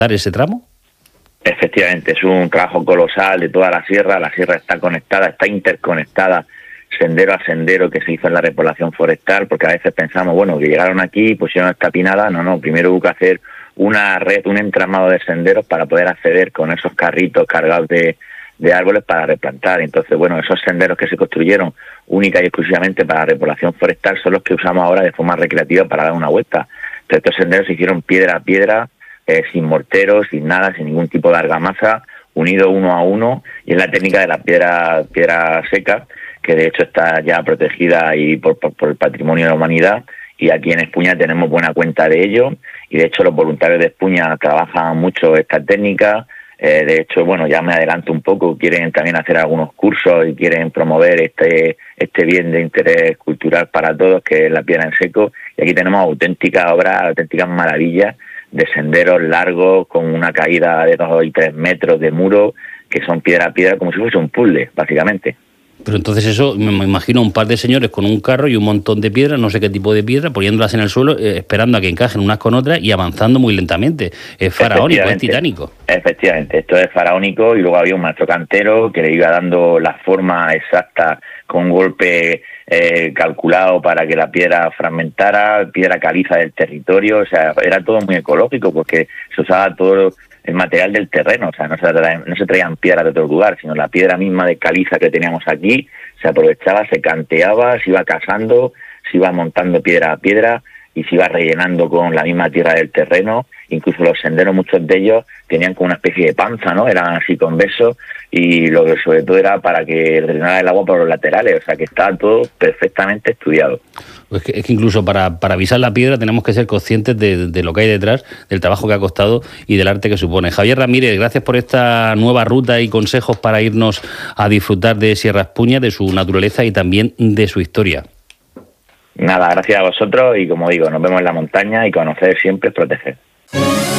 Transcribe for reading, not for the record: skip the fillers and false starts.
dar ese tramo? Efectivamente, es un trabajo colosal de toda la sierra está conectada, está interconectada sendero a sendero que se hizo en la repoblación forestal, porque a veces pensamos, bueno, que llegaron aquí, pusieron esta pinada, no, primero hubo que hacer una red, un entramado de senderos para poder acceder con esos carritos cargados de árboles para replantar. Entonces, bueno, esos senderos que se construyeron única y exclusivamente para la repoblación forestal son los que usamos ahora de forma recreativa para dar una vuelta. Entonces, estos senderos se hicieron piedra a piedra, sin morteros, sin nada, sin ningún tipo de argamasa, unido uno a uno, y es la técnica de la piedra seca, que de hecho está ya protegida y por el patrimonio de la humanidad, y aquí en Espuña tenemos buena cuenta de ello, y de hecho los voluntarios de Espuña trabajan mucho esta técnica. De hecho, bueno, ya me adelanto un poco, quieren también hacer algunos cursos y quieren promover este bien de interés cultural para todos, que es la piedra en seco, y aquí tenemos auténticas obras, auténticas maravillas de senderos largos con una caída de 2 y 3 metros de muro, que son piedra a piedra, como si fuese un puzzle, básicamente. Pero entonces eso, me imagino un par de señores con un carro y un montón de piedras, no sé qué tipo de piedra, poniéndolas en el suelo, esperando a que encajen unas con otras y avanzando muy lentamente. Es faraónico, es titánico. Efectivamente, esto es faraónico, y luego había un maestro cantero que le iba dando la forma exacta con un golpe calculado para que la piedra fragmentara, piedra caliza del territorio, o sea, era todo muy ecológico porque se usaba todo el material del terreno, o sea, no se traían piedras de otro lugar, sino la piedra misma de caliza que teníamos aquí, se aprovechaba, se canteaba, se iba casando, se iba montando piedra a piedra y se iba rellenando con la misma tierra del terreno. Incluso los senderos, muchos de ellos tenían como una especie de panza, ¿no? Eran así convexos, y lo que sobre todo era para que drenara el agua por los laterales, o sea que estaba todo perfectamente estudiado. Es que incluso para pisar la piedra tenemos que ser conscientes de lo que hay detrás, del trabajo que ha costado y del arte que supone. Javier Ramírez, gracias por esta nueva ruta y consejos para irnos a disfrutar de Sierra Espuña, de su naturaleza y también de su historia. Nada, gracias a vosotros, y como digo, nos vemos en la montaña, y conocer siempre es proteger.